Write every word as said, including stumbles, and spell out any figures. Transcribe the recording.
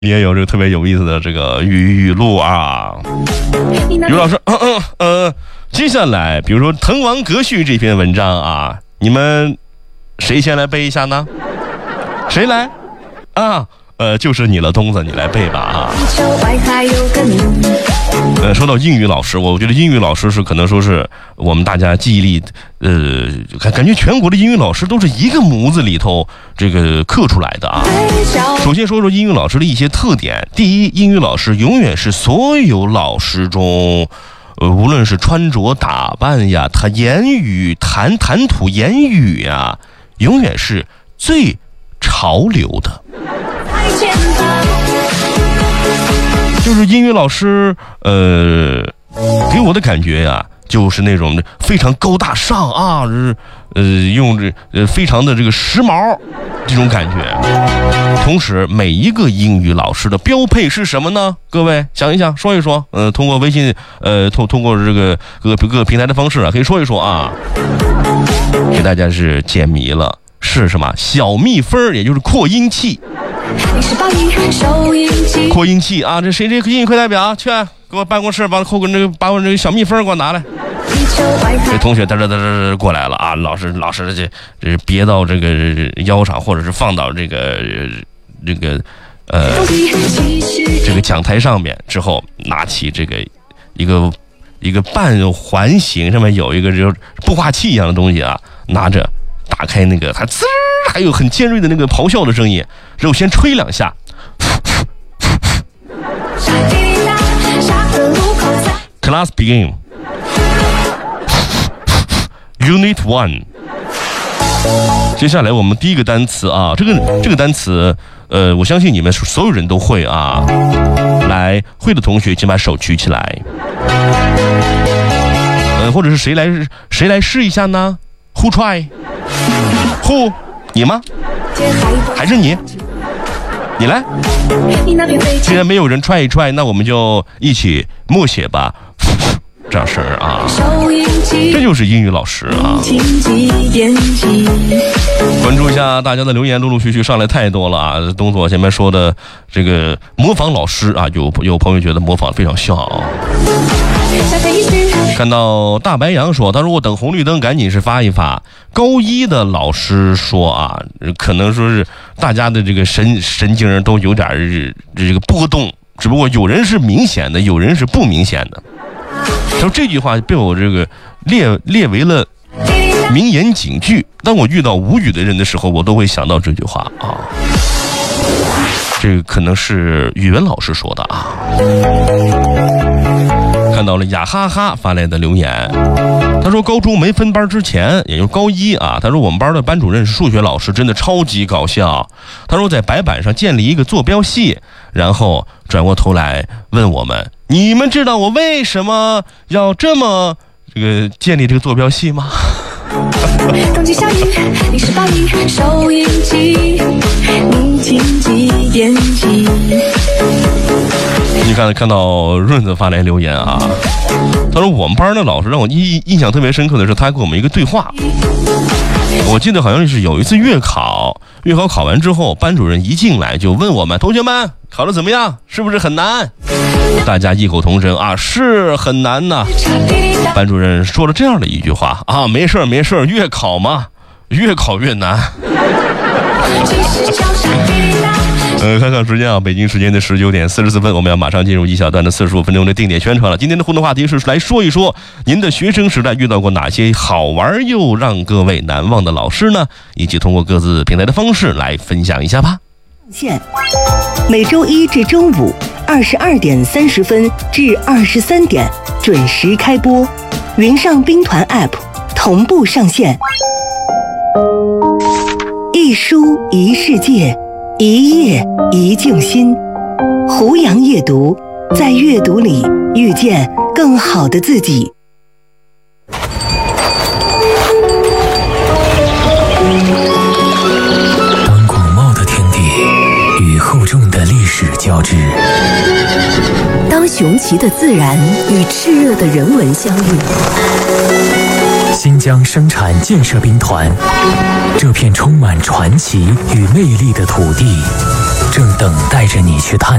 也有这个特别有意思的这个语语录啊。于老师，嗯嗯呃，接下来比如说《滕王阁序》这篇文章啊，你们谁先来背一下呢？谁来？啊，呃，就是你了，东子，你来背吧啊。呃，说到英语老师，我觉得英语老师是可能说是我们大家记忆力，呃，感感觉全国的英语老师都是一个模子里头这个刻出来的啊。首先说说英语老师的一些特点。第一，英语老师永远是所有老师中，呃，无论是穿着打扮呀，他言语谈谈吐言语呀，永远是最潮流的。就是英语老师，呃，给我的感觉呀，就是那种非常高大上啊，呃，用这呃非常的这个时髦这种感觉。同时，每一个英语老师的标配是什么呢？各位想一想，说一说。呃，通过微信，呃，通通过这个各各个平台的方式啊，可以说一说啊，给大家是解谜了。是什么？小蜜蜂，也就是扩音器。扩音器啊，这谁这英语课代表去给我办公室把扣个这个把我这个小蜜蜂给我拿来。这同学嘚嘚嘚嘚过来了啊！老师老师这这别到这个腰上，或者是放到这个这个呃这个讲台上面之后，拿起这个一个一个半环形，上面有一个就是步话器一样的东西啊，拿着。打开那个，还滋，还有很尖锐的那个咆哮的声音，然后先吹两下。Class begin. Unit one. 接下来我们第一个单词啊，这个这个单词，呃，我相信你们所有人都会啊。来，会的同学请把手举起来。呃，或者是谁来谁来试一下呢 ？Who try? Who？ 你吗？还是你？你来。既然没有人 try 一 try， 那我们就一起默写吧。这样声啊，这就是英语老师啊。关注一下大家的留言，陆陆续续上来太多了啊。东佐前面说的这个模仿老师啊，有有朋友觉得模仿非常像啊。看到大白羊说，他说我等红绿灯赶紧是发一发。高一的老师说啊，可能说是大家的这个神神经都有点这个波动，只不过有人是明显的，有人是不明显的。然后这句话被我这个列列为了名言警句。当我遇到无语的人的时候，我都会想到这句话啊。这个可能是语文老师说的啊。看到了雅哈哈发来的留言，他说高中没分班之前，也就是高一啊，他说我们班的班主任是数学老师，真的超级搞笑。他说在白板上建立一个坐标系，然后转过头来问我们，你们知道我为什么要这么这个建立这个坐标系吗？冬季下雨，你是暴雨，收音机，你听几点几？你看看到润子发来留言啊，他说我们班的老师让我印印象特别深刻的是，他给我们一个对话。我记得好像是有一次月考，月考考完之后，班主任一进来就问我们同学们考得怎么样，是不是很难？大家异口同声啊，是很难呐。班主任说了这样的一句话啊，没事没事，月考嘛，越考越难。呃，看看时间啊，北京时间的十九点四十四分，我们要马上进入一小段的四十五分钟的定点宣传了。今天的互动话题是来说一说您的学生时代遇到过哪些好玩又让各位难忘的老师呢？以及通过各自平台的方式来分享一下吧。 线每周一至周五二十二点三十分至二十三点准时开播，云上兵团 App 同步上线。一书一世界，一页一静心。胡杨夜读，在阅读里遇见更好的自己。 当广袤的天地与厚重的历史交织， 当雄奇的自然与炽热的人文相遇， 新疆生产建设兵团，这片充满传奇与魅力的土地，这正等待着你去探